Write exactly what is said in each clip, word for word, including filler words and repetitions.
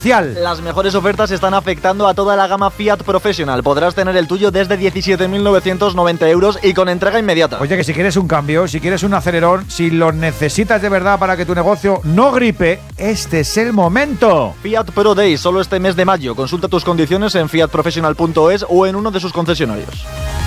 Las mejores ofertas están afectando a toda la gama Fiat Professional. Podrás tener el tuyo desde diecisiete mil novecientos noventa euros y con entrega inmediata. Oye, que si quieres un cambio, si quieres un acelerón, si lo necesitas de verdad para que tu negocio no gripe, este es el momento. Fiat Pro Day, solo este mes de mayo. Consulta tus condiciones en fiat professional punto es o en uno de sus concesionarios.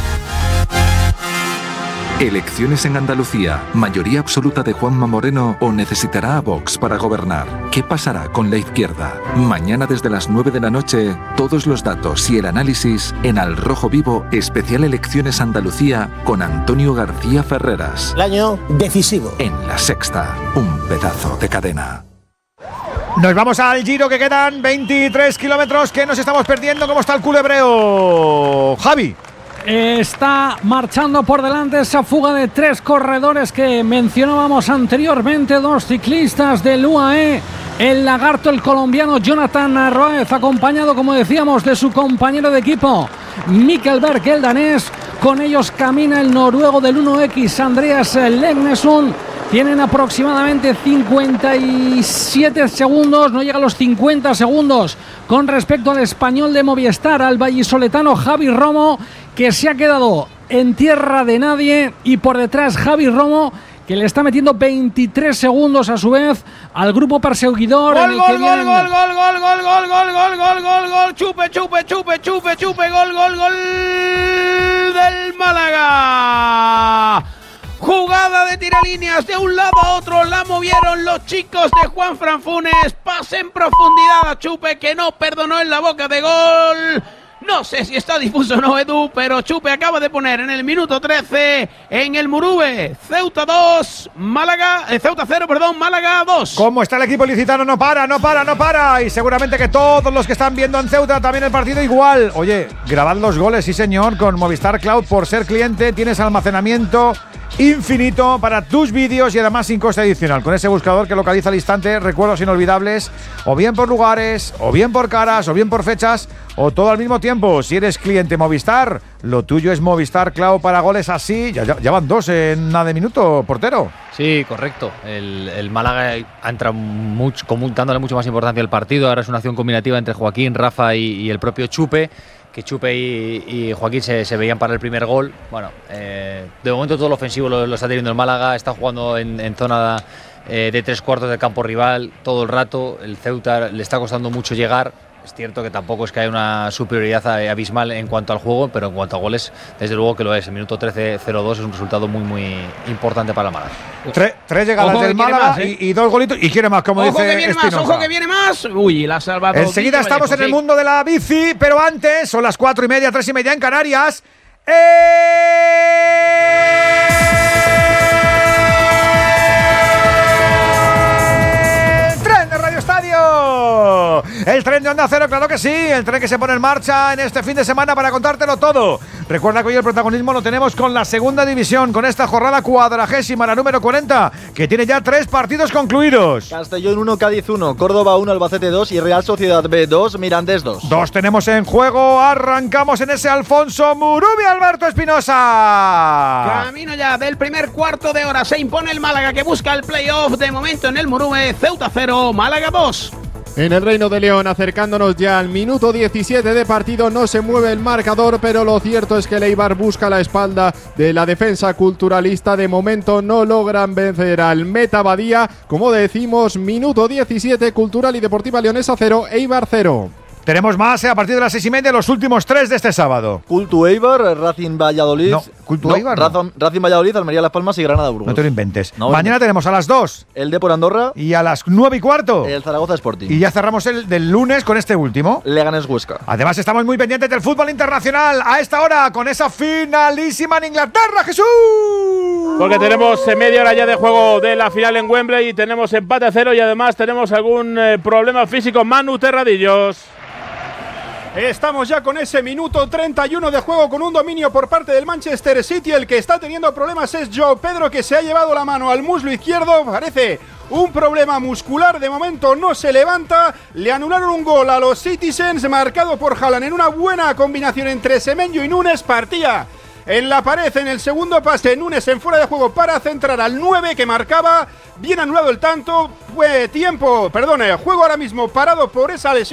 Elecciones en Andalucía, mayoría absoluta de Juanma Moreno o necesitará a Vox para gobernar. ¿Qué pasará con la izquierda? Mañana desde las nueve de la noche, todos los datos y el análisis en Al Rojo Vivo, especial Elecciones Andalucía con Antonio García Ferreras. El año decisivo. En La Sexta, un pedazo de cadena. Nos vamos al Giro, que quedan veintitrés kilómetros que nos estamos perdiendo. ¿Cómo está el culebreo, Javi? Está marchando por delante esa fuga de tres corredores que mencionábamos anteriormente, dos ciclistas del U A E, el lagarto, el colombiano Jonathan Narváez, acompañado, como decíamos, de su compañero de equipo Mikkel Berg, el danés. Con ellos camina el noruego del uno equis, Andreas Legnesund. Tienen aproximadamente cincuenta y siete segundos, no llega a los cincuenta segundos con respecto al español de Movistar, al vallisoletano Javi Romo, que se ha quedado en tierra de nadie, y por detrás Javi Romo, que le está metiendo veintitrés segundos a su vez al grupo perseguidor. Gol, gol, gol, gol, gol, gol, gol, gol, gol, gol, gol, gol, gol, chupe, chupe, chupe, chupe, chupe, gol, gol, gol del Málaga. Jugada de tiralíneas de un lado a otro, la movieron los chicos de Juanfran Funes, pase en profundidad a Chupe, que no perdonó en la boca de gol. No sé si está difuso o no, Edu, pero Chupe acaba de poner en el minuto trece en el Murube, Ceuta dos, Málaga, eh, Ceuta cero, perdón, Málaga dos. ¿Cómo está el equipo ilicitano? No para, no para, no para. Y seguramente que todos los que están viendo en Ceuta también el partido igual. Oye, grabad los goles, sí señor, con Movistar Cloud. Por ser cliente tienes almacenamiento infinito para tus vídeos y además sin coste adicional. Con ese buscador que localiza al instante recuerdos inolvidables, o bien por lugares, o bien por caras, o bien por fechas, o todo al mismo tiempo. Si eres cliente Movistar, lo tuyo es Movistar Cloud para goles así. Ya, ya, ya van dos en nada de minuto, portero. Sí, correcto. El, el Málaga ha entrado mucho, dándole mucho más importancia al partido. Ahora es una acción combinativa entre Joaquín, Rafa y, y el propio Chupe, que Chupe y, y Joaquín se, se veían para el primer gol. Bueno, eh, de momento todo lo ofensivo lo, lo está teniendo el Málaga. Está jugando en, en zona eh, de tres cuartos del campo rival todo el rato. El Ceuta le está costando mucho llegar. Es cierto que tampoco es que haya una superioridad abismal en cuanto al juego, pero en cuanto a goles, desde luego que lo es. El minuto trece cero dos es un resultado muy, muy importante para el Málaga. Tre, tres llegadas del Málaga más, ¿eh? y, y dos golitos. Y quiere más, como ojo dice que viene Espinosa. más, ojo que viene más. Uy, la ha salvado. Enseguida estamos Vallejo, en sí. el mundo de la bici, pero antes son las cuatro y media, tres y media en Canarias. ¡Eh! El tren de Onda Cero, claro que sí. El tren que se pone en marcha en este fin de semana para contártelo todo. Recuerda que hoy el protagonismo lo tenemos con la segunda división, con esta jornada cuadragésima, la número cuarenta, que tiene ya tres partidos concluidos. Castellón uno, Cádiz uno, Córdoba uno, Albacete dos y Real Sociedad B dos, Mirandés dos. Dos tenemos en juego. Arrancamos en ese Alfonso Murubi, Alberto Espinosa. Camino ya del primer cuarto de hora. Se impone el Málaga, que busca el playoff. De momento en el Murube, Ceuta cero, Málaga dos. En el Reino de León, acercándonos ya al minuto diecisiete de partido, no se mueve el marcador, pero lo cierto es que el Eibar busca la espalda de la defensa culturalista. De momento no logran vencer al Meta Badía. Como decimos, minuto diecisiete, Cultural y Deportiva Leonesa cero, Eibar cero. Tenemos más eh, a partir de las seis y media, los últimos tres de este sábado. Cultu Eibar, Racing Valladolid. No, Cultu no, Eibar. Racing, Racing Valladolid, Almería Las Palmas y Granada Burgos. No te lo inventes. No, Mañana no. tenemos a las dos El Depor Andorra. Y a las nueve y cuarto. El Zaragoza Sporting. Y ya cerramos el del lunes con este último. Leganés Huesca. Además, estamos muy pendientes del fútbol internacional a esta hora con esa finalísima en Inglaterra, Jesús. Porque tenemos media hora ya de juego de la final en Wembley y tenemos empate a cero y además tenemos algún eh, problema físico. Manu Terradillos. Estamos ya con ese minuto treinta y uno de juego con un dominio por parte del Manchester City. El que está teniendo problemas es Joao Pedro, que se ha llevado la mano al muslo izquierdo. Parece un problema muscular. De momento no se levanta. Le anularon un gol a los Citizens, marcado por Haaland en una buena combinación entre Semenyo y Núñez. Partía en la pared en el segundo pase. Núñez en fuera de juego para centrar al nueve que marcaba. Bien anulado el tanto. Fue tiempo, perdone, juego ahora mismo parado por esa lesión.